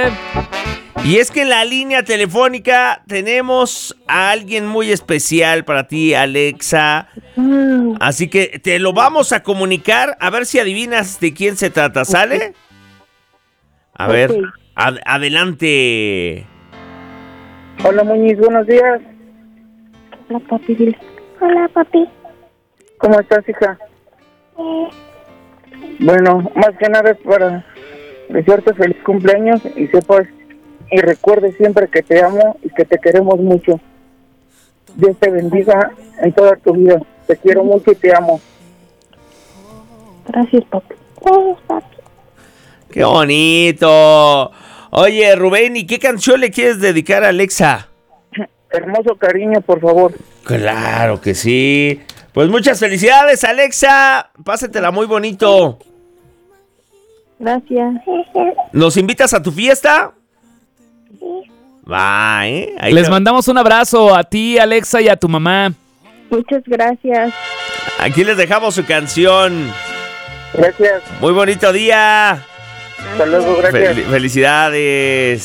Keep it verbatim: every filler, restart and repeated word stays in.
Rubén. Y es que en la línea telefónica tenemos a alguien muy especial para ti, Alexa. Así que te lo vamos a comunicar, a ver si adivinas de quién se trata, ¿sale? A ver, Ok. ad- adelante. Hola, Muñiz, buenos días. Hola, papi, dile. Hola, papi. ¿Cómo estás, hija? Eh, Bueno, más que nada es para desearte feliz cumpleaños y sepas y recuerdes siempre que te amo y que te queremos mucho. Dios te bendiga en toda tu vida. Te quiero mucho y te amo. gracias, papi. Gracias, papi. ¡Qué bonito! Oye, Rubén, ¿y qué canción le quieres dedicar a Alexa? Hermoso cariño, por favor. Claro que sí. Pues muchas felicidades, Alexa. Pásatela muy bonito. Gracias. ¿Nos invitas a tu fiesta? Va, ¿eh? Ahí Les te- mandamos un abrazo a ti, Alexa, y a tu mamá. Muchas gracias. Aquí les dejamos su canción. Gracias. Muy bonito día. Hasta luego, gracias. Fel- felicidades.